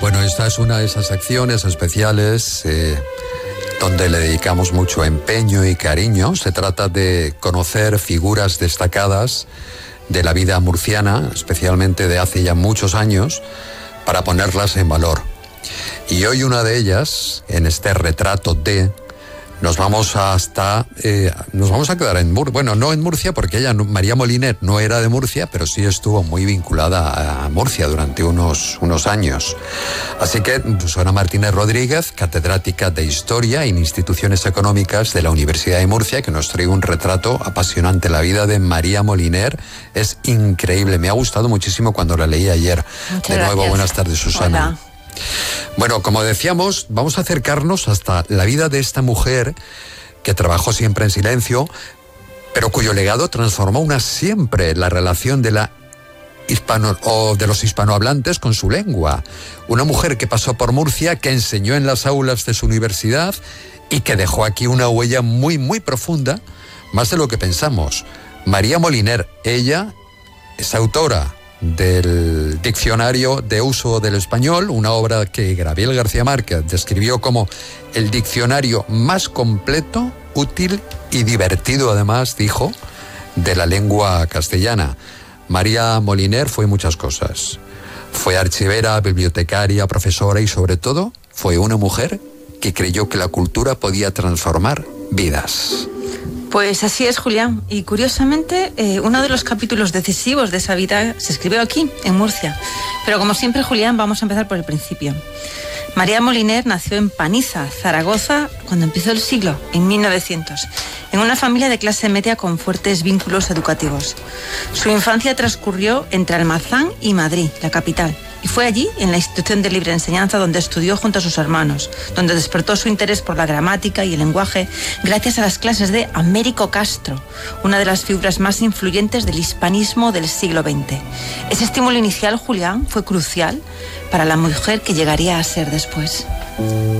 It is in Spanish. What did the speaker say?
Bueno, esta es una de esas secciones especiales donde le dedicamos mucho empeño y cariño. Se trata de conocer figuras destacadas de la vida murciana, especialmente de hace ya muchos años, para ponerlas en valor. Y hoy una de ellas, en este retrato de... Nos vamos a quedar en Murcia. Bueno, no en Murcia, porque ella, María Moliner, no era de Murcia, pero sí estuvo muy vinculada a Murcia durante unos años. Así que Susana Martínez Rodríguez, catedrática de Historia en Instituciones Económicas de la Universidad de Murcia, que nos trae un retrato apasionante. La vida de María Moliner es increíble. Me ha gustado muchísimo cuando la leí ayer. Muchas de nuevo, gracias. buenas tardes, Susana. Hola. Bueno, como decíamos, vamos a acercarnos hasta la vida de esta mujer que trabajó siempre en silencio, pero cuyo legado transformó siempre la relación de de los hispanohablantes con su lengua. Una mujer que pasó por Murcia, que enseñó en las aulas de su universidad y que dejó aquí una huella muy, muy profunda, más de lo que pensamos. María Moliner, ella es autora del Diccionario de Uso del Español, una obra que Gabriel García Márquez describió como el diccionario más completo, útil y divertido, además, dijo, de la lengua castellana. María Moliner fue muchas cosas. Fue archivera, bibliotecaria, profesora y, sobre todo, fue una mujer que creyó que la cultura podía transformar vidas. Pues así es, Julián. Y curiosamente, uno de los capítulos decisivos de esa vida se escribió aquí, en Murcia. Pero como siempre, Julián, vamos a empezar por el principio. María Moliner nació en Paniza, Zaragoza, cuando empezó el siglo, en 1900, en una familia de clase media con fuertes vínculos educativos. Su infancia transcurrió entre Almazán y Madrid, la capital, y fue allí, en la institución de libre enseñanza, donde estudió junto a sus hermanos, donde despertó su interés por la gramática y el lenguaje gracias a las clases de Américo Castro, una de las figuras más influyentes del hispanismo del siglo XX. Ese estímulo inicial, Julián, fue crucial para la mujer que llegaría a ser después.